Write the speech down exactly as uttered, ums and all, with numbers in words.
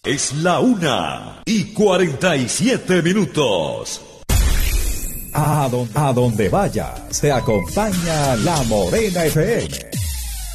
Es la una y cuarenta y siete minutos. A donde, a donde vaya, se acompaña La Morena F M.